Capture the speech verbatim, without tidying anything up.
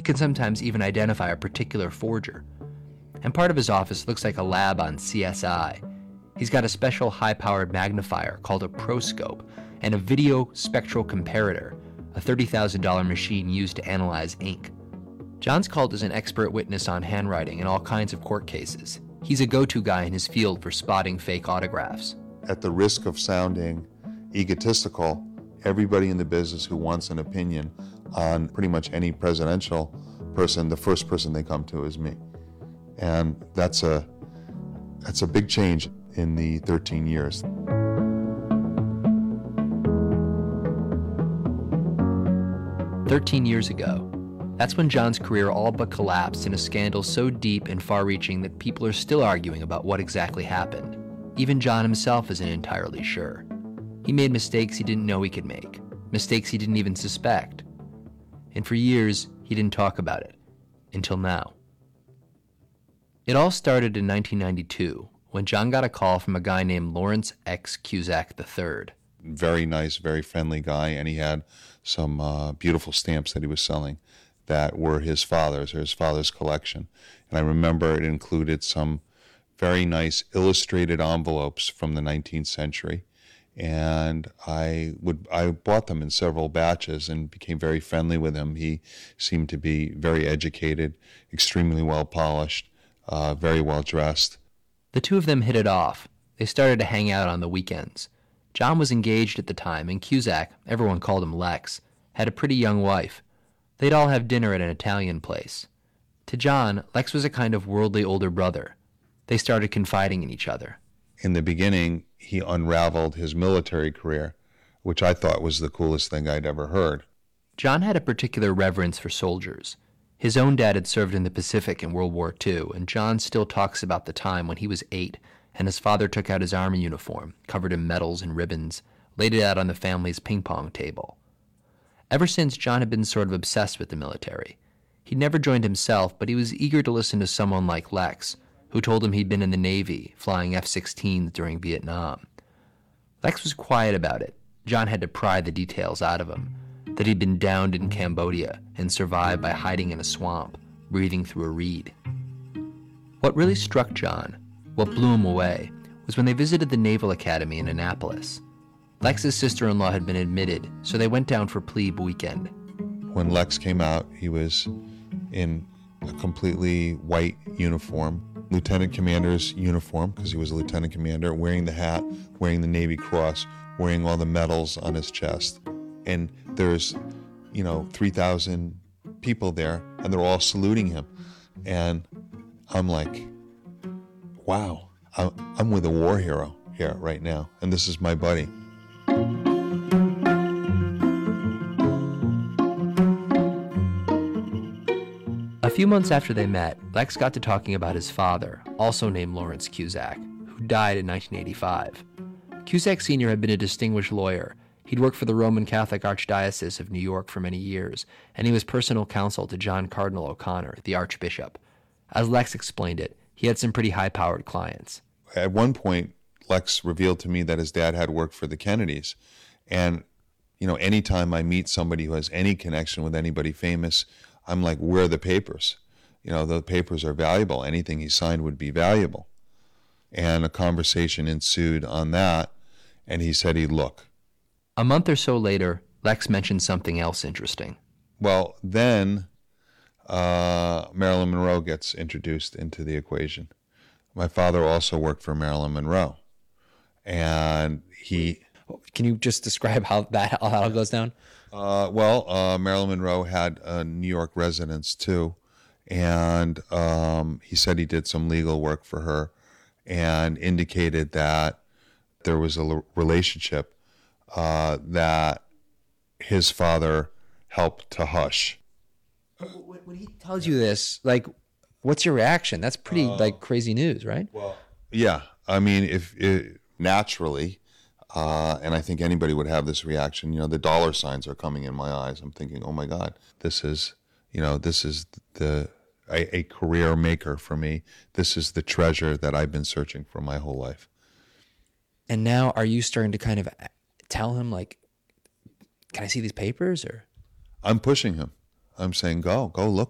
can sometimes even identify a particular forger. And part of his office looks like a lab on C S I. He's got a special high-powered magnifier called a proscope and a video spectral comparator, a thirty thousand dollars machine used to analyze ink. John's called as an expert witness on handwriting in all kinds of court cases. He's a go-to guy in his field for spotting fake autographs. At the risk of sounding egotistical, everybody in the business who wants an opinion on pretty much any presidential person, the first person they come to is me. And that's a that's a big change in the thirteen years. Thirteen years ago, that's when John's career all but collapsed in a scandal so deep and far-reaching that people are still arguing about what exactly happened. Even John himself isn't entirely sure. He made mistakes he didn't know he could make, mistakes he didn't even suspect. And for years, he didn't talk about it, until now. It all started in nineteen ninety-two, when John got a call from a guy named Lawrence X. Cusack the third. Very nice, very friendly guy, and he had some uh, beautiful stamps that he was selling that were his father's, or his father's collection. And I remember it included some very nice illustrated envelopes from the nineteenth century. And I would I bought them in several batches and became very friendly with him. He seemed to be very educated, extremely well polished, uh, very well dressed. The two of them hit it off. They started to hang out on the weekends. John was engaged at the time, and Cusack, everyone called him Lex, had a pretty young wife. They'd all have dinner at an Italian place. To John, Lex was a kind of worldly older brother. They started confiding in each other. In the beginning, he unraveled his military career, which I thought was the coolest thing I'd ever heard. John had a particular reverence for soldiers. His own dad had served in the Pacific in World War Two, and John still talks about the time when he was eight, and his father took out his army uniform, covered in medals and ribbons, laid it out on the family's ping pong table. Ever since, John had been sort of obsessed with the military. He'd never joined himself, but he was eager to listen to someone like Lex, who told him he'd been in the Navy, flying F sixteens during Vietnam. Lex was quiet about it. John had to pry the details out of him, that he'd been downed in Cambodia and survived by hiding in a swamp, breathing through a reed. What really struck John, what blew him away, was when they visited the Naval Academy in Annapolis. Lex's sister-in-law had been admitted, so they went down for plebe weekend. When Lex came out, he was in a completely white uniform, lieutenant commander's uniform, because he was a lieutenant commander, wearing the hat, wearing the Navy Cross, wearing all the medals on his chest. And there's, you know, three thousand people there, and they're all saluting him. And I'm like, wow, I'm with a war hero here right now, and this is my buddy. A few months after they met, Lex got to talking about his father, also named Lawrence Cusack, who died in nineteen eighty-five. Cusack Senior had been a distinguished lawyer. He'd worked for the Roman Catholic Archdiocese of New York for many years, and he was personal counsel to John Cardinal O'Connor, the Archbishop. As Lex explained it, he had some pretty high-powered clients. At one point, Lex revealed to me that his dad had worked for the Kennedys. And, you know, anytime I meet somebody who has any connection with anybody famous, I'm like, where are the papers? You know, the papers are valuable. Anything he signed would be valuable. And a conversation ensued on that, and he said he'd look. A month or so later, Lex mentioned something else interesting. Well, then uh, Marilyn Monroe gets introduced into the equation. My father also worked for Marilyn Monroe. And he... Can you just describe how that how that all goes down? Uh, well, uh, Marilyn Monroe had a New York residence too, and um, he said he did some legal work for her and indicated that there was a l- relationship uh, that his father helped to hush. When he tells you this, like, what's your reaction? That's pretty, uh, like, crazy news, right? Well, yeah. I mean, if it, naturally... Uh, and I think anybody would have this reaction. You know, the dollar signs are coming in my eyes. I'm thinking, oh my God, this is, you know, this is the a, a career maker for me. This is the treasure that I've been searching for my whole life. And now, are you starting to kind of tell him, like, can I see these papers? Or I'm pushing him. I'm saying, go, go look